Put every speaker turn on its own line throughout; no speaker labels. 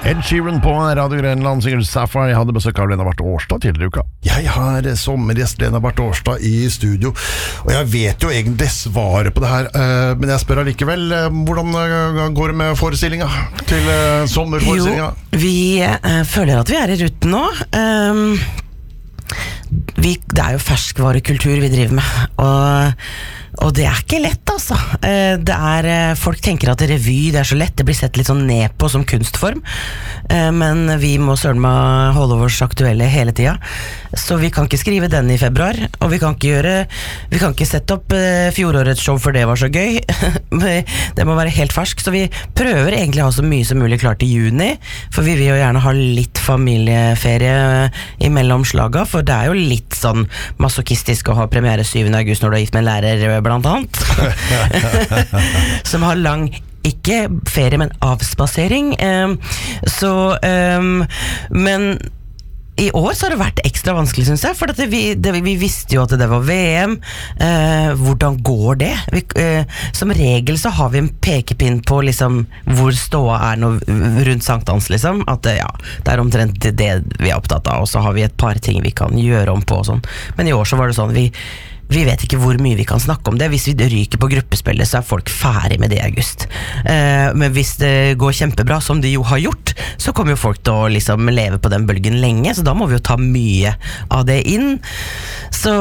Ed Sheeran på Radio Grenland synger Sapphire. Jeg hadde besøk av Lena Barth Årstad tidligere i uka. Jeg har sommergjest Lena Barth Årstad i studio, og jeg vet jo egentlig svaret på det her, men jeg spør allikevel, hvordan går det med forestillinga til sommerforestillinga?
Jo, vi føler at vi er i ruten nå. Det er jo ferskvarekultur vi driver med, og det er ikke lett, altså. Folk tenker at revy, det er så lett, det blir sett litt sånn ned på som kunstform, men vi må søren meg holde oss aktuelle hele tida, så vi kan ikke skrive den i februar, og vi kan ikke sette opp fjorårets show, for det var så gøy. Det må være helt fersk, så vi prøver egentlig å ha så mye som mulig klart i juni, for vi vil jo gjerne ha litt familieferie imellom slaga, for det er jo litt sånn masochistisk å ha premiere 7. august når du er gift med en lærer, blant annet. Som har lang, ikke ferie, men avspasering. Men i år så har det vært ekstra vanskelig, synes jeg, for vi visste jo at det var VM. Hvordan går det? Som regel så har vi en pekepinn på liksom, hvor ståa er rundt sankthans, liksom. At det er omtrent det vi er opptatt av, og så har vi et par ting vi kan gjøre om på og sånn. Men i år så var det sånn, vi vet ikke hvor mye vi kan snakke om det. Hvis vi ryker på gruppespillet, så er folk ferdig med det i august. Men hvis det går kjempebra, som de jo har gjort, så kommer jo folk til å liksom leve på den bølgen lenge, så da må vi jo ta mye av det inn. Så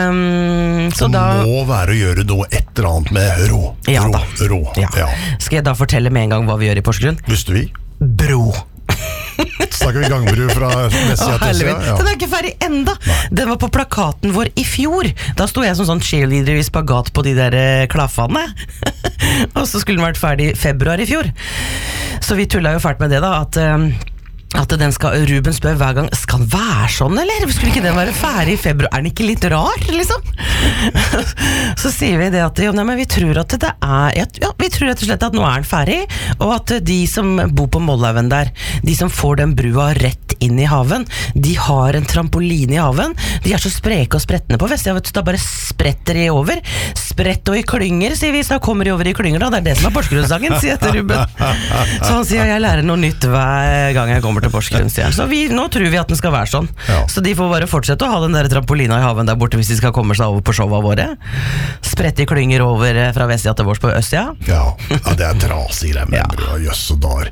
da
må være å gjøre noe et eller annet med rå.
Ja. Skal jeg da fortelle med en gang hva vi gjør i Porsgrunn?
Lyst vi?
Bro.
Snakker vi gangbru fra Messia til siden? Ja.
Den er ikke ferdig enda. Den var på plakaten vår i fjor. Da sto jeg som sånn cheerleader i spagat på de der klaffene. Og så skulle den vært ferdig i februar i fjor. Så vi tullet jo fælt med det da, at Ruben spør hver gang, skal den være sånn, eller? Skulle ikke den være ferdig i februar? Er den ikke litt rar, liksom? Så sier vi det at, men vi tror at det vi tror rett og slett at nå er den ferdig, og at de som bor på Mollhaugen der, de som får den brua rett inn i haven, de har en trampoline i haven, de er så spreke og sprettende på Vestia, vet du, da bare spretter de over, sprett og i klynger, sier vi, så kommer de over i klynger da, det er det som er Porsgrunnssangen, sier til Ruben. Så han sier, jeg lærer noe nytt hver gang jeg kommer til Porsgrunn, sier han. Så nå tror vi at den skal være sånn. Ja. Så de får bare fortsette å ha den der trampolina i haven der borte hvis de skal komme seg over på showene våre. Sprette klynger over fra Vestia til vårs på Østsida.
Ja, det er trasig greier med brød, jøss og dar.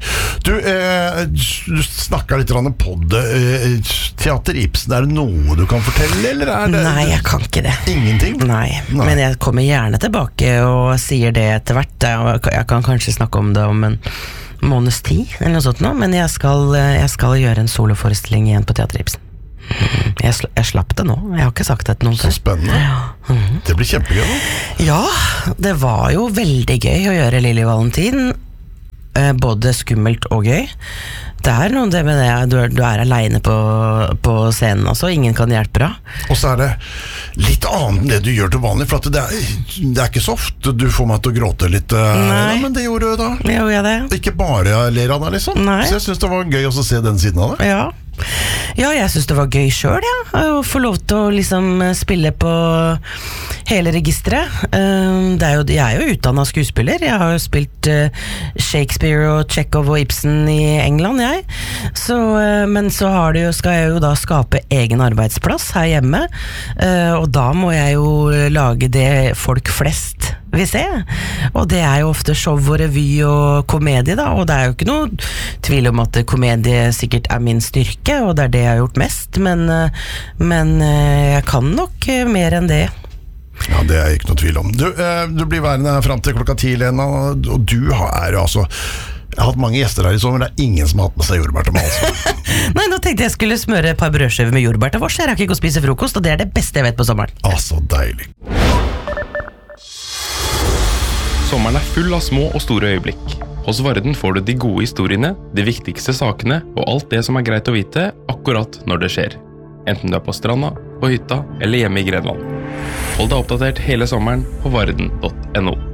Du snakket litt om det. Teater Ibsen, er det noe du kan fortelle, eller er det?
Nei, jeg kan ikke det.
Ingenting?
Nei, men jeg kommer gjerne tilbake og sier det etter hvert. Jeg kan kanskje snakke om det om en måneds tid, eller noe sånt nå, men jeg skal gjøre en soloforestilling igjen på Teater Ibsen. Jeg slapp det nå, jeg har ikke sagt det til noen.
Så spennende. Ja. Det blir kjempegøy da.
Ja, det var jo veldig gøy å gjøre Lille Valentin, både skummelt og gøy. Det er noe det med det, du er alene på scenen, altså, ingen kan hjelpe deg. Og
så er det litt annet enn det du gjør til vanlig, for at det er ikke så ofte du får meg til å gråte litt.
Nei.
Men det gjorde du da.
Gjorde jeg det?
Ikke bare ler av deg, liksom.
Nei.
Så jeg synes det var gøy å se den siden av det.
Ja, jeg synes det var gøy selv, å få lov til å liksom spille på hele registeret. Jeg er jo utdannet skuespiller. Jeg har jo spilt Shakespeare og Chekhov og Ibsen i England, jeg. Men så skal jeg jo da skape egen arbeidsplass her hjemme, og da må jeg jo lage det folk flest vil se. Og det er jo ofte show og revy og komedie da, og det er jo ikke noe tvil om at komedie sikkert er min styrke, og det er det jeg har gjort mest, men jeg kan nok mer enn det.
Ja, det er ikke noe tvil om. Du blir værende frem til klokka 10, Lena, og du har altså... Jeg har hatt mange gjester her i sommer, det er ingen som har hatt med seg jordbær til malsen.
Nei, nå tenkte jeg skulle smøre et par brødskiver med jordbær til vårs. Jeg rakk ikke å spise frokost, og det er det beste jeg vet på sommeren.
Så deilig.
Sommeren er full av små og store øyeblikk. Hos Varden får du de gode historiene, de viktigste sakene og alt det som er greit å vite akkurat når det skjer. Enten du er på stranda, på hytta eller hjemme i Grenland. Hold deg oppdatert hele sommeren på varden.no.